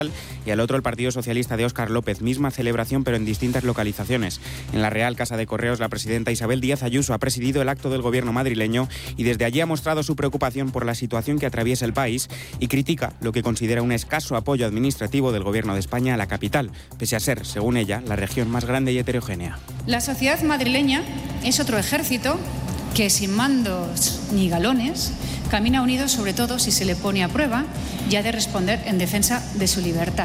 y al otro el Partido Socialista de Óscar López. Misma celebración, pero en distintas localizaciones. En la Real Casa de Correos, la presidenta Isabel Díaz Ayuso ha presidido el acto del gobierno madrileño y desde allí ha mostrado su preocupación por la situación que atraviesa el país y critica lo que considera un escaso apoyo administrativo del gobierno de España a la capital, pese a ser, según ella, la región más grande y heterogénea. La sociedad madrileña es otro ejército que sin mandos ni galones camina unido, sobre todo si se le pone a prueba y ha de responder en defensa de su libertad.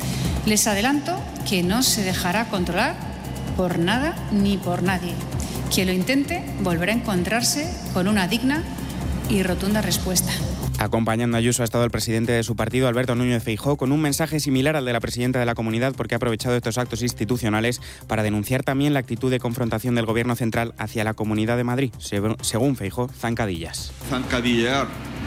Les adelanto que no se dejará controlar por nada ni por nadie. Quien lo intente volverá a encontrarse con una digna y rotunda respuesta. Acompañando a Ayuso ha estado el presidente de su partido, Alberto Núñez Feijóo, con un mensaje similar al de la presidenta de la Comunidad, porque ha aprovechado estos actos institucionales para denunciar también la actitud de confrontación del Gobierno central hacia la Comunidad de Madrid. Según Feijóo, zancadillas. Zancadillear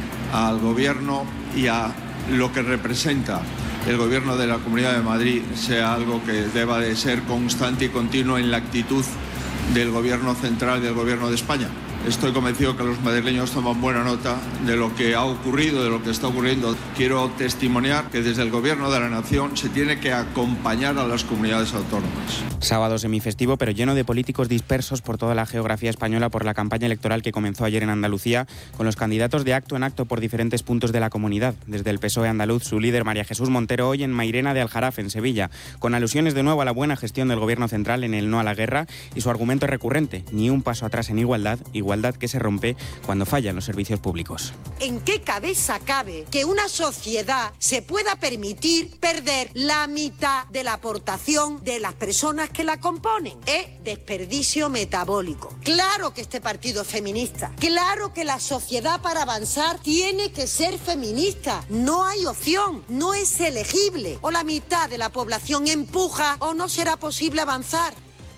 al Gobierno y a lo que representa el Gobierno de la Comunidad de Madrid sea algo que deba de ser constante y continuo en la actitud del Gobierno central y del Gobierno de España. Estoy convencido que los madrileños toman buena nota de lo que ha ocurrido, de lo que está ocurriendo. Quiero testimoniar que desde el Gobierno de la Nación se tiene que acompañar a las comunidades autónomas. Sábado semifestivo, pero lleno de políticos dispersos por toda la geografía española por la campaña electoral que comenzó ayer en Andalucía, con los candidatos de acto en acto por diferentes puntos de la comunidad. Desde el PSOE andaluz, su líder María Jesús Montero hoy en Mairena de Aljarafe, en Sevilla, con alusiones de nuevo a la buena gestión del Gobierno central en el no a la guerra, y su argumento recurrente: ni un paso atrás en igualdad que se rompe cuando fallan los servicios públicos. ¿En qué cabeza cabe que una sociedad se pueda permitir perder la mitad de la aportación de las personas que la componen? Es desperdicio metabólico. Claro que este partido es feminista. Claro que la sociedad para avanzar tiene que ser feminista. No hay opción, no es elegible. O la mitad de la población empuja o no será posible avanzar.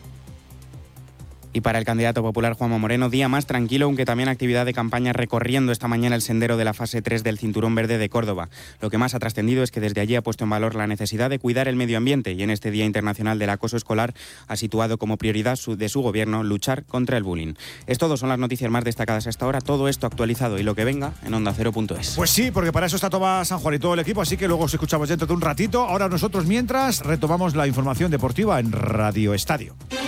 Y para el candidato popular Juanma Moreno, día más tranquilo, aunque también actividad de campaña recorriendo esta mañana el sendero de la fase 3 del Cinturón Verde de Córdoba. Lo que más ha trascendido es que desde allí ha puesto en valor la necesidad de cuidar el medio ambiente y en este Día Internacional del Acoso Escolar ha situado como prioridad de su gobierno luchar contra el bullying. Es todo, son las noticias más destacadas hasta ahora, todo esto actualizado y lo que venga en OndaCero.es. Pues sí, porque para eso está Tomás San Juan y todo el equipo, así que luego os escuchamos dentro de un ratito. Ahora nosotros, mientras, retomamos la información deportiva en Radio Estadio.